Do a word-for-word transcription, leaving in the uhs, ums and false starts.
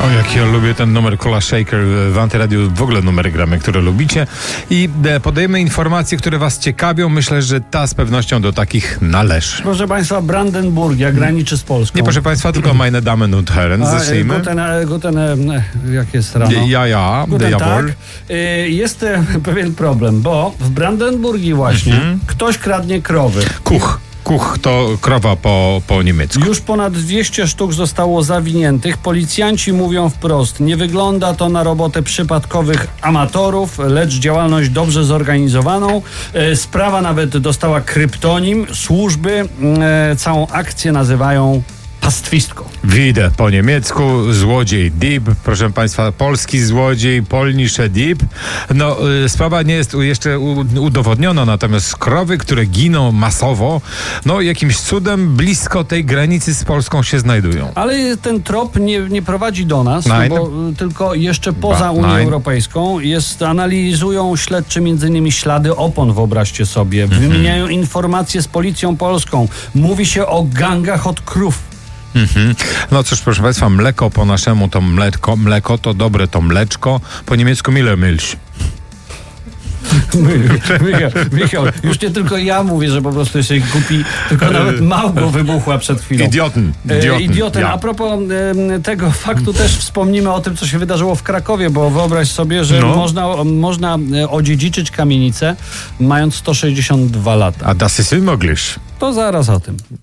O, jak ja lubię ten numer Cola Shaker w Antyradiu, w ogóle numery gramy, które lubicie. I podajemy informacje, które was ciekawią. Myślę, że ta z pewnością do takich należy. Proszę państwa, Brandenburgia graniczy z Polską. Nie, proszę państwa, tylko meine Damen und Herren. Zacznijmy. Guten, guten, jak jest rano? Ja, ja, guten, jawohl. tak. Jest pewien problem, bo w Brandenburgii właśnie mhm. ktoś kradnie krowy. Kuch. Kuch to krowa po, po niemiecku. Już ponad dwieście sztuk zostało zawiniętych. Policjanci mówią wprost, nie wygląda to na robotę przypadkowych amatorów, lecz działalność dobrze zorganizowaną. E, sprawa nawet dostała kryptonim. Służby e, całą akcję nazywają pastwistką. Widzę po niemiecku, złodziej Dieb, proszę państwa, polski złodziej, polnische Dieb. No, y, sprawa nie jest jeszcze u, udowodniona, natomiast krowy, które giną masowo, no jakimś cudem blisko tej granicy z Polską się znajdują. Ale ten trop nie, nie prowadzi do nas, Nein. bo y, tylko jeszcze poza Ba, Unią nein. Europejską jest, analizują śledczy między innymi ślady opon, wyobraźcie sobie. Mhm. Wymieniają informacje z policją polską. Mówi się o gangach od krów. Mhm. No cóż, proszę państwa, mleko po naszemu to mleko, mleko to dobre to mleczko, po niemiecku Milch. Michał, Michał, już nie tylko ja mówię, że po prostu jesteś głupi, tylko nawet Małgo wybuchła przed chwilą. Idioten. Idioten. Idioten. Ja. A propos e, tego faktu też wspomnimy o tym, co się wydarzyło w Krakowie, bo wyobraź sobie, że No. można, można odziedziczyć kamienicę mając sto sześćdziesiąt dwa lata. A das ist unmöglich. To zaraz o tym.